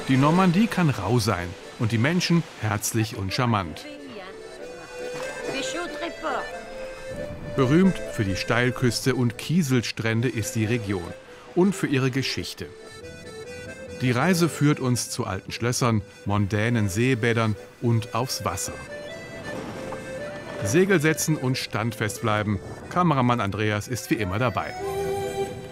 Die Normandie kann rau sein und die Menschen herzlich und charmant. Berühmt für die Steilküste und Kieselstrände ist die Region und für ihre Geschichte. Die Reise führt uns zu alten Schlössern, mondänen Seebädern und aufs Wasser. Segel setzen und standfest bleiben. Kameramann Andreas ist wie immer dabei.